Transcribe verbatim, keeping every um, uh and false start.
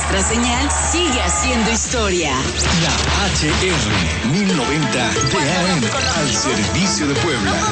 nuestra señal sigue haciendo historia. La H R mil noventa de A M al servicio de Puebla.